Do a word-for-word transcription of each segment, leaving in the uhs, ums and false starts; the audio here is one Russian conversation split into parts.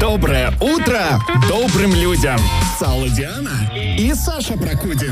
Доброе утро добрым людям. Сала Диана и Саша Прокудин.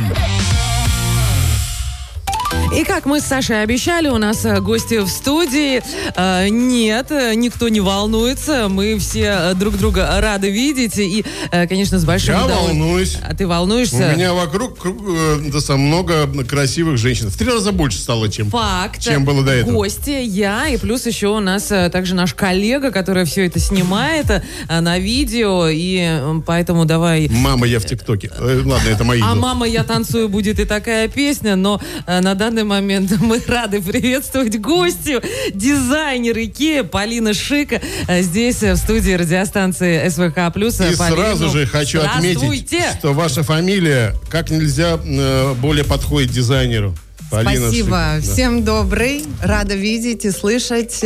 И как мы с Сашей обещали, у нас гости в студии. Э, нет, никто не волнуется. Мы все друг друга рады видеть. И, э, конечно, с большим Я удовольствием. волнуюсь. А ты волнуешься? У меня вокруг э, да, сам, много красивых женщин. В три раза больше стало, чем, Факт. чем было до этого. Гости, я, и плюс еще у нас э, также наш коллега, который все это снимает э, на видео. И э, поэтому давай... Мама, я в ТикТоке. Э, ладно, это мои. А идол. «Мама, я танцую» будет и такая песня, но э, на данный момент мы рады приветствовать гостью, дизайнер Икеа Полина Шика э, здесь в студии радиостанции СВХ плюс. И сразу же хочу отметить, что ваша фамилия как нельзя э, более подходит дизайнеру. Полина Спасибо. Шика. Всем добрый. Рада видеть и слышать.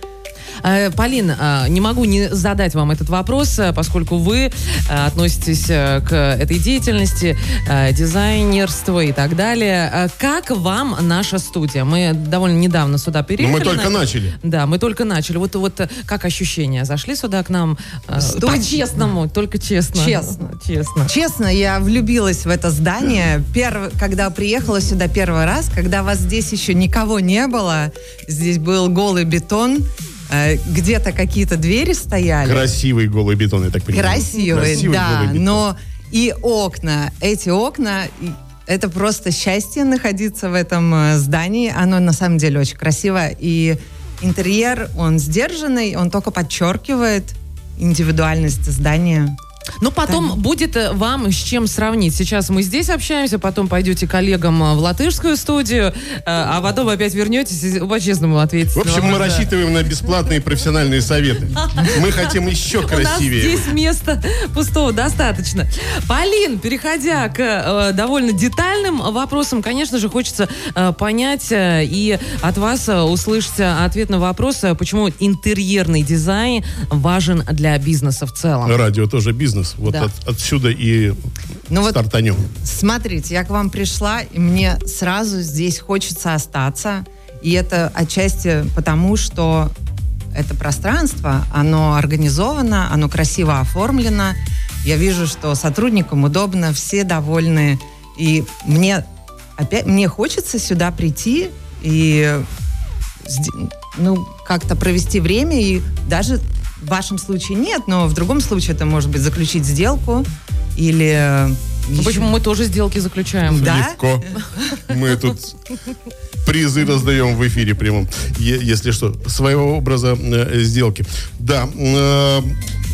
Полин, не могу не задать вам этот вопрос, поскольку вы относитесь к этой деятельности, дизайнерству и так далее. Как вам наша студия? Мы довольно недавно сюда переехали. Мы только начали. Да, мы только начали. Вот, вот как ощущения? Зашли сюда к нам Студия. по-честному, только честно. Честно. Честно. Честно, я влюбилась в это здание. Перв... Когда приехала сюда первый раз, когда вас здесь еще никого не было, здесь был голый бетон, где-то какие-то двери стояли. Красивый голый бетон, я так понимаю. Красивый, Красивый да. голый бетон. Но и окна, эти окна, и это просто счастье находиться в этом здании. Оно на самом деле очень красиво. И интерьер, он сдержанный, он только подчеркивает индивидуальность здания. Ну, потом да. будет вам с чем сравнить. Сейчас мы здесь общаемся, потом пойдете к коллегам в латышскую студию, а потом опять вернетесь и по-честному ответите. В общем, мы рассчитываем на бесплатные профессиональные советы. Мы хотим еще красивее. У нас здесь места пустого достаточно. Полин, переходя к э, довольно детальным вопросам, конечно же, хочется э, понять э, и от вас э, услышать ответ на вопрос, э, почему интерьерный дизайн важен для бизнеса в целом. Радио тоже бизнес. Вот Да. от, отсюда и Ну вот стартанем. Смотрите, я к вам пришла, и мне сразу здесь хочется остаться. И это отчасти потому, что это пространство, оно организовано, оно красиво оформлено. Я вижу, что сотрудникам удобно, все довольны. И мне, опять, мне хочется сюда прийти и ну, как-то провести время. И даже в вашем случае нет, но в другом случае это может быть заключить сделку или... Ну, почему мы тоже сделки заключаем? Да? Легко. Мы тут призы раздаем в эфире прямом, если что, своего образа э, сделки. Да, э,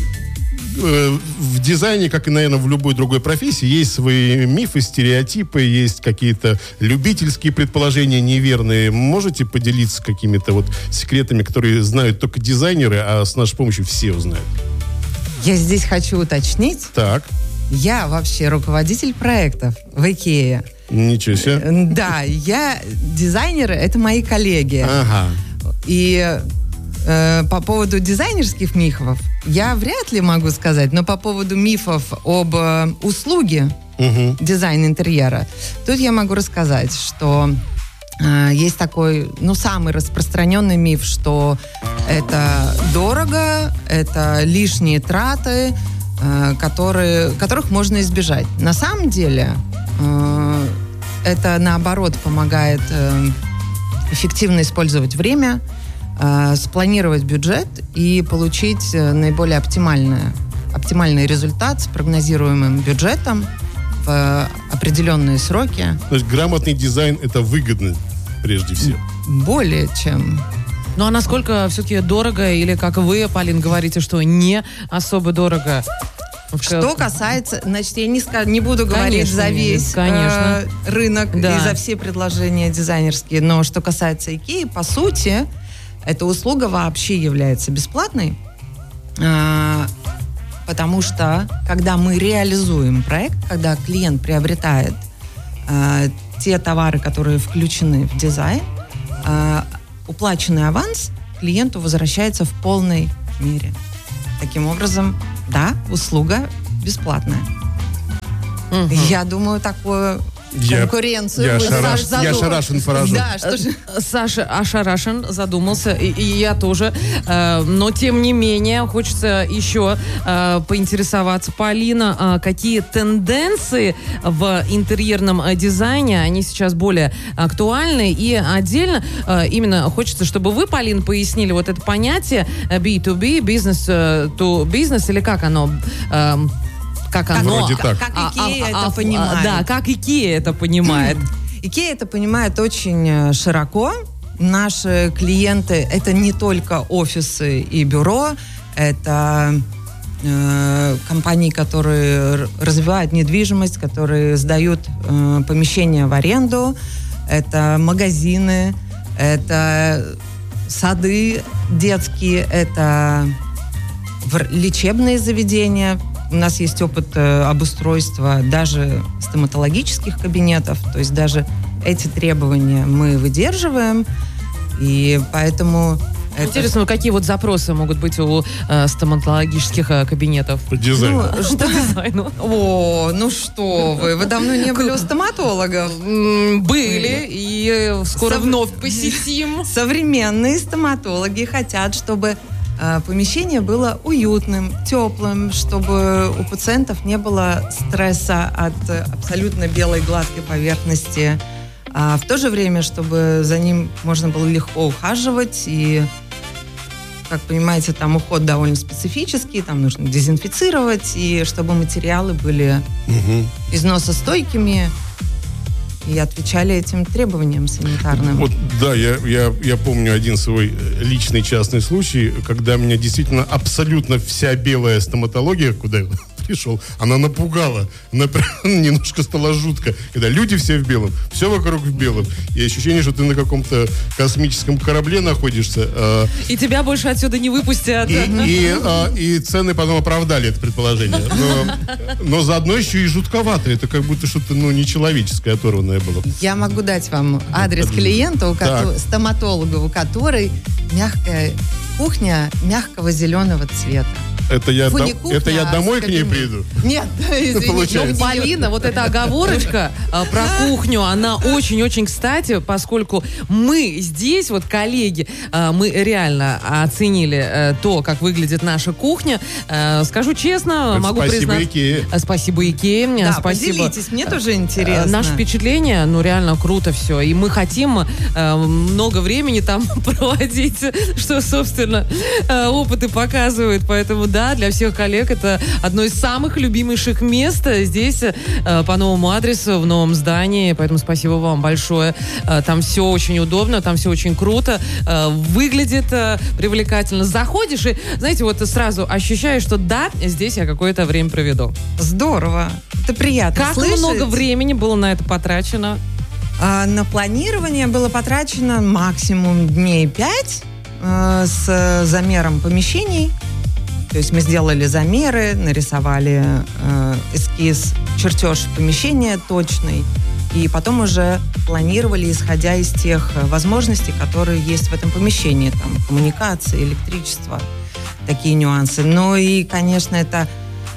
э, в дизайне, как и, наверное, в любой другой профессии, есть свои мифы, стереотипы, есть какие-то любительские предположения неверные. Можете поделиться какими-то вот секретами, которые знают только дизайнеры, а с нашей помощью все узнают? Я здесь хочу уточнить. Так. Я вообще руководитель проектов в Икее. Ничего себе. Да, я дизайнеры, это мои коллеги. Ага. И э, по поводу дизайнерских мифов я вряд ли могу сказать, но по поводу мифов об э, услуге Угу. дизайн интерьера, тут я могу рассказать, что э, есть такой, ну, самый распространенный миф, что это дорого, это лишние траты, Которые, которых можно избежать. На самом деле э, это, наоборот, помогает э, эффективно использовать время, э, спланировать бюджет и получить э, наиболее оптимальное, оптимальный результат с прогнозируемым бюджетом в э, определенные сроки. То есть грамотный дизайн – это выгодно прежде всего. Более чем. Ну, а насколько все-таки дорого, или, как вы, Полин, говорите, что не особо дорого? Что касается, значит, я не, скажу, не буду говорить Конечно, за весь конечно. э, рынок Да. и за все предложения дизайнерские, но что касается Икеи, по сути, эта услуга вообще является бесплатной, э, потому что, когда мы реализуем проект, когда клиент приобретает э, те товары, которые включены в дизайн, э, уплаченный аванс клиенту возвращается в полной мере. Таким образом, да, услуга бесплатная. Угу. Я думаю, такое Я, конкуренцию. я, вы, шараш, Саш, я задум- шарашен поражен. Да, что же... Саша ошарашен, задумался, и, и я тоже. Э, но, тем не менее, хочется еще э, поинтересоваться, Полина, э, какие тенденции в интерьерном э, дизайне, они сейчас более актуальны, и отдельно э, именно хочется, чтобы вы, Полин, пояснили вот это понятие би ту би, business to business, или как оно... Э, Как оно? Вроде так. Как А, Икея а, это а, понимает. Да, как Икея это понимает. Икея это понимает очень широко. Наши клиенты — это не только офисы и бюро, это э, компании, которые развивают недвижимость, которые сдают э, помещения в аренду, это магазины, это сады детские, это лечебные заведения. У нас есть опыт э, обустройства даже стоматологических кабинетов, то есть даже эти требования мы выдерживаем, и поэтому... Это... Интересно, какие вот запросы могут быть у э, стоматологических э, кабинетов? По дизайну. Ну, что дизайну? О, ну что вы, вы давно не были у стоматологов? М, Были, и э, скоро Сов- вновь посетим. Современные стоматологи хотят, чтобы э, помещение было уютным, теплым, чтобы у пациентов не было стресса от э, абсолютно белой гладкой поверхности, а в то же время, чтобы за ним можно было легко ухаживать. И, как понимаете, там уход довольно специфический, там нужно дезинфицировать, и чтобы материалы были Угу. износостойкими и отвечали этим требованиям санитарным. Вот, да, я, я, я помню один свой личный частный случай, когда меня действительно абсолютно вся белая стоматология, куда я пришел, она напугала. Она прям немножко стала жутко. Когда люди все в белом, все вокруг в белом. И ощущение, что ты на каком-то космическом корабле находишься. э, И тебя больше отсюда не выпустят. И, и, э, и цены потом оправдали это предположение. Но, но заодно еще и жутковато. Это как будто что-то ну, нечеловеческое, оторванное было. Я могу дать вам адрес клиента, у кото- Так. стоматолога, у которой мягкая кухня мягкого зеленого цвета. Это я, Фу, дом- не кухня, это я а домой к ней кабинет. приду? Нет, извините. Получается. Ну, Полина, вот эта оговорочка а, про кухню, она очень-очень кстати, поскольку мы здесь, вот коллеги, а, мы реально оценили а, то, как выглядит наша кухня. А, скажу честно, Это могу спасибо признать... Икее. А, Спасибо Икее. Да, спасибо. поделитесь, мне тоже интересно. Э, Наше впечатление, ну, реально круто все. И мы хотим э, много времени там проводить, что, собственно, э, опыты показывают. Поэтому, да, для всех коллег это одно из самых любимейших мест здесь, э, по новому адресу, в новом здании. Поэтому спасибо вам большое. Э, там все очень удобно, там все очень круто. Э, выглядит э, привлекательно. Заходишь и, знаете, вот ты сразу ощущаешь, что да, здесь я какое-то время проведу. Здорово. Это приятно Как слышать. много времени было на это потрачено? А, на планирование было потрачено максимум дней пять э, с замером помещений. То есть мы сделали замеры, нарисовали э, эскиз, чертеж помещения точный, и потом уже планировали, исходя из тех возможностей, которые есть в этом помещении, там коммуникации, электричество, такие нюансы. Ну и, конечно, это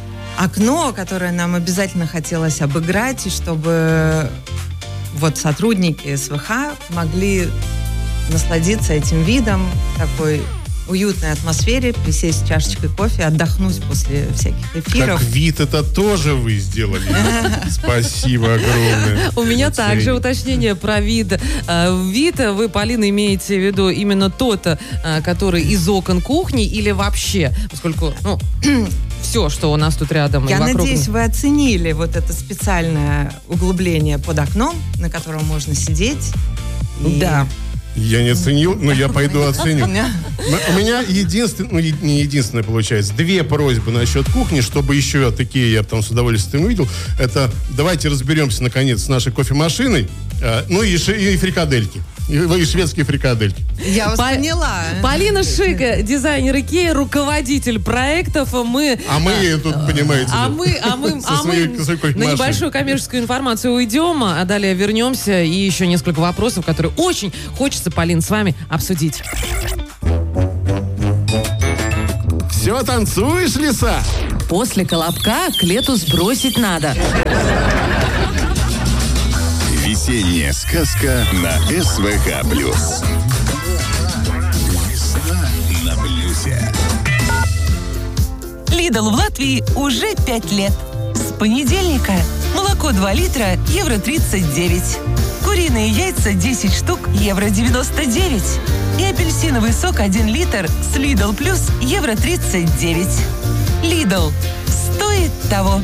окно, которое нам обязательно хотелось обыграть, и чтобы вот сотрудники СВХ могли насладиться этим видом, такой уютной атмосфере, присесть с чашечкой кофе, отдохнуть после всяких эфиров. Как вид это тоже вы сделали. Спасибо огромное. У меня Вот также середина. уточнение про вид. Э, Вид вы, Полина, имеете в виду именно тот, э, который из окон кухни или вообще? Поскольку, ну, все, что у нас тут рядом и Я вокруг. надеюсь, вы оценили вот это специальное углубление под окном, на котором можно сидеть. И- Да. Я не оценил, но я пойду оценю. М- У меня единственное, ну е- не единственное получается, две просьбы насчет кухни, чтобы еще такие я там с удовольствием увидел. Это давайте разберемся наконец с нашей кофемашиной, э, ну и, ши- и фрикадельки, и, и шведские фрикадельки. Я вас По- поняла. Полина Шика, дизайнер Икеи, руководитель проектов. Мы, А мы тут, понимаете, а да, мы, а мы, со а мы своей- со своей на кофемашиной. небольшую коммерческую информацию уйдем, а далее вернемся и еще несколько вопросов, которые очень хочется, Полин, с вами обсудить. Все танцуешь, лиса? После колобка к лету сбросить надо. Весенняя сказка на СВХ плюс. Весна на плюсе. Lidl в Латвии уже пять лет. С понедельника молоко два литра, евро тридцать девять. Куриные яйца десять штук, евро девяносто девять. И апельсиновый сок один литр с Lidl Plus, евро тридцать девять. Lidl. Стоит того.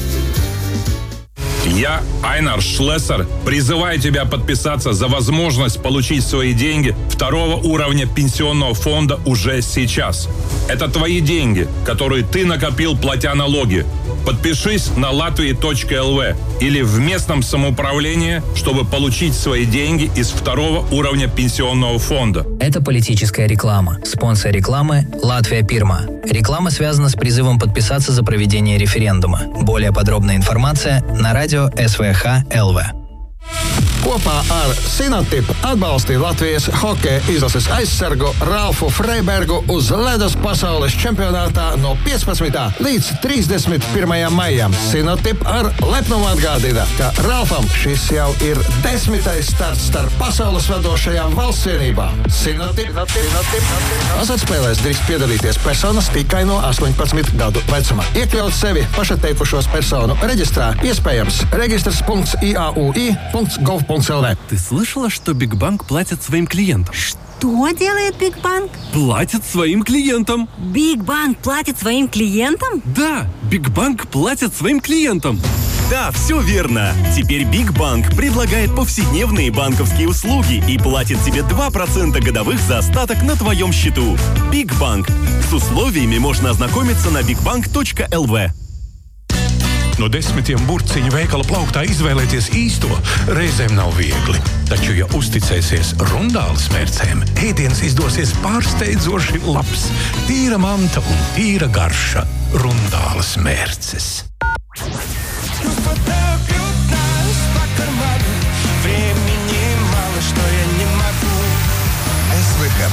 Я, Айнар Шлессер, призываю тебя подписаться за возможность получить свои деньги второго уровня пенсионного фонда уже сейчас. Это твои деньги, которые ты накопил, платя налоги. Подпишись на латвия точка эл ви или в местном самоуправлении, чтобы получить свои деньги из второго уровня пенсионного фонда. Это политическая реклама. Спонсор рекламы – Латвия Пирма. Реклама связана с призывом подписаться за проведение референдума. Более подробная информация на радио эс ви эйч эл ви. Kopā ar Sinatip atbalstīja Latvijas hokeja izlases aizsargu Ralfu Freibergu uz ledus pasaules čempionātā no piecpadsmitā līdz trīsdesmit pirmajam maijam. Sinatip ar lepnumu atgādina, ka Ralfam šis jau ir desmitais starts starp pasaules vadošajām valsts vienībām. Sinatip, Sinatip, azartspēlēs drīkst piedalīties personas tikai no astoņpadsmit gadu vecuma. Iekļaut sevi pašatteikušos personu reģistrā iespējams registrs punkts i a u i punkts gov punkts эл ви. Ты слышала, что Бигбанк платит своим клиентам? Что делает Бигбанк? Платит своим клиентам. Бигбанк платит своим клиентам? Да, Бигбанк платит своим клиентам. Да, все верно. Теперь Бигбанк предлагает повседневные банковские услуги и платит тебе два процента годовых за остаток на твоем счету. Бигбанк. С условиями можно ознакомиться на бигбанк точка эл ви. No desmitiem burciņu veikala plauktā izvēlēties īsto reizēm nav viegli. Taču, ja uzticēsies Rundāles mērcēm, ēdiens izdosies pārsteidzoši labs. Tīra manta un tīra garša Rundāles mērces.